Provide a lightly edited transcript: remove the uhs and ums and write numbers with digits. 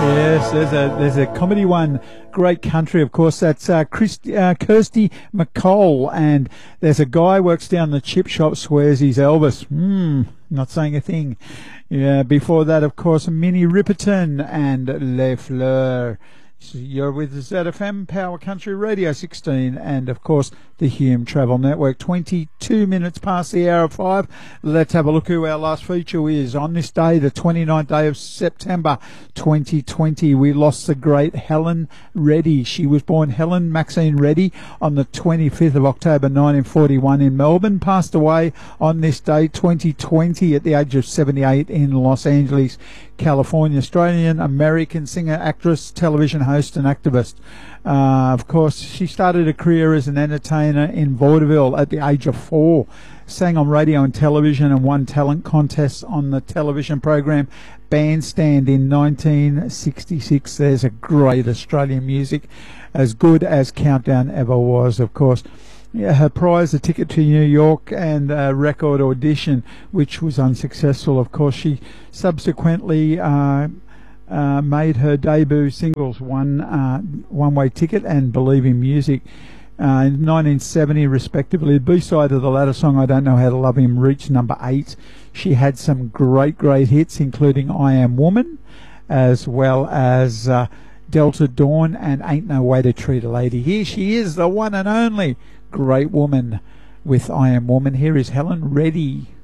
Yes, there's a comedy one, Great Country, of course. That's Kirsty McCall, and there's a guy works down the chip shop, swears he's Elvis. Not saying a thing. Yeah, before that, of course, Minnie Riperton and Les Fleurs. So you're with ZFM Power Country Radio 16 and, of course, the Hume Travel Network. 22 minutes past the hour of 5. Let's have a look who our last feature is. On this day, the 29th day of September 2020, we lost the great Helen Reddy. She was born Helen Maxine Reddy on the 25th of October 1941 in Melbourne. Passed away on this day, 2020, at the age of 78 in Los Angeles, California. Australian American singer, actress, television host and activist. Of course, she started a career as an entertainer in vaudeville at the age of 4. Sang on radio and television and won talent contests on the television program Bandstand in 1966. There's a great Australian music, as good as Countdown ever was, of course. Yeah, her prize, a ticket to New York and a record audition, which was unsuccessful. Of course, she subsequently made her debut singles, One Way Ticket and Believe in Music, in 1970 respectively. The B-side of the latter song, I Don't Know How to Love Him, reached number 8. She had some great hits, including I Am Woman, as well as Delta Dawn and Ain't No Way to Treat a Lady. Here she is, the one and only Great Woman with I Am Woman. Here is Helen Reddy.